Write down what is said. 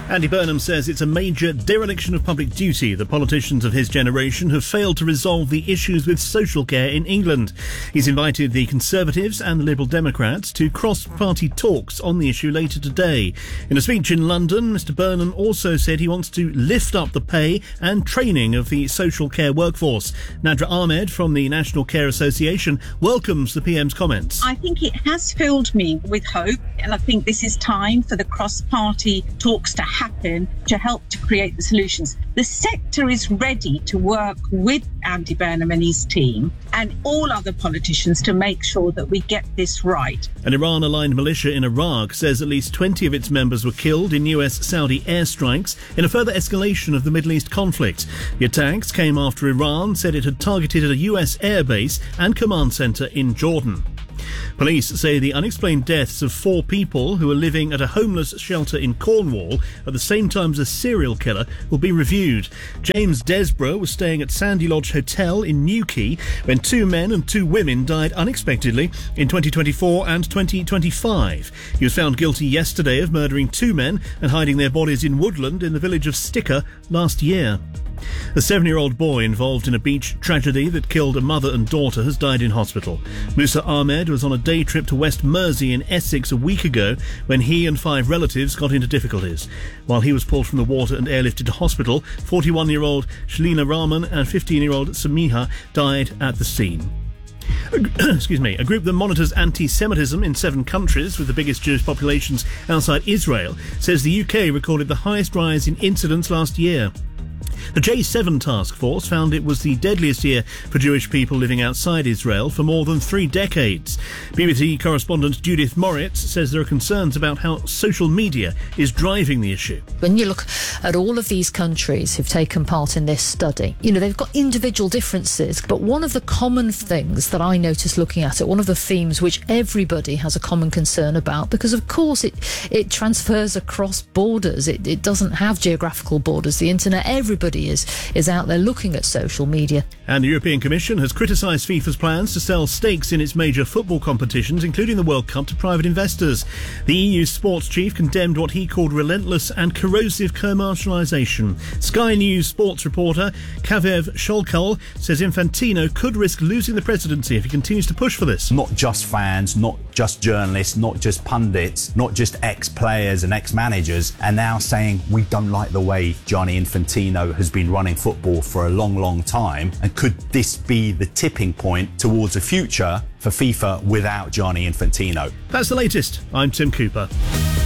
Andy Burnham says it's a major dereliction of public duty. The politicians of his generation have failed to resolve the issues with social care in England. He's invited the Conservatives and the Liberal Democrats to cross-party talks on the issue later today. In a speech in London, Mr Burnham also said he wants to lift up the pay and training of the social care workforce. Nadra Ahmed from the National Care Association welcomes the PM's comments. I think it has filled me with hope, and I think this is time for the cross-party talks to happen to help to create the solutions. The sector is ready to work with Andy Burnham and his team and all other politicians to make sure that we get this right. An Iran-aligned militia in Iraq says at least 20 of its members were killed in US-Saudi airstrikes in a further escalation of the Middle East conflict. The attacks came after Iran said it had targeted a US airbase and command centre in Jordan. Police say the unexplained deaths of 4 people who are living at a homeless shelter in Cornwall at the same time as a serial killer will be reviewed. James Desborough was staying at Sandy Lodge Hotel in Newquay when 2 men and 2 women died unexpectedly in 2024 and 2025. He was found guilty yesterday of murdering 2 men and hiding their bodies in woodland in the village of Sticker last year. A 7-year-old boy involved in a beach tragedy that killed a mother and daughter has died in hospital. Musa Ahmed was on a day trip to West Mersey in Essex a week ago when he and 5 relatives got into difficulties. While he was pulled from the water and airlifted to hospital, 41-year-old Shalina Rahman and 15-year-old Samiha died at the scene. A group that monitors anti-Semitism in 7 countries with the biggest Jewish populations outside Israel says the UK recorded the highest rise in incidents last year. The J7 task force found it was the deadliest year for Jewish people living outside Israel for more than 3 decades. BBC correspondent Judith Moritz says there are concerns about how social media is driving the issue. When you look at all of these countries who've taken part in this study, they've got individual differences, but one of the common things that I noticed looking at it, one of the themes which everybody has a common concern about, because of course it transfers across borders, it doesn't have geographical borders, the internet, everybody is out there looking at social media. And the European Commission has criticised FIFA's plans to sell stakes in its major football competitions, including the World Cup, to private investors. The EU sports chief condemned what he called relentless and corrosive commercialisation. Sky News sports reporter Kavev Sholkal says Infantino could risk losing the presidency if he continues to push for this. Not just fans, not just journalists, not just pundits, not just ex-players and ex-managers are now saying we don't like the way Gianni Infantino has been running football for a long, long time. And could this be the tipping point towards a future for FIFA without Gianni Infantino? That's the latest. I'm Tim Cooper.